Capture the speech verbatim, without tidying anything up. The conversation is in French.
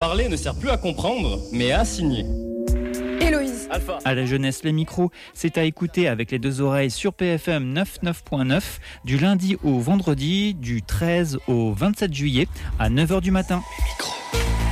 Parler ne sert plus à comprendre, mais à signer. Héloïse. Alpha. À la jeunesse, les micros, c'est à écouter avec les deux oreilles sur P F M quatre-vingt-dix-neuf point neuf du lundi au vendredi, du treize au vingt-sept juillet à neuf heures du matin. Les micros.